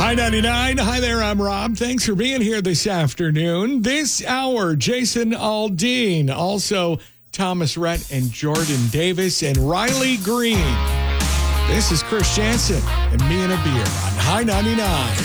Hi, 99. Hi there, I'm Rob. Thanks for being here this afternoon. This hour, Jason Aldean, also Thomas Rhett and Jordan Davis and Riley Green. This is Chris Jansen and Me and a Beer on High 99.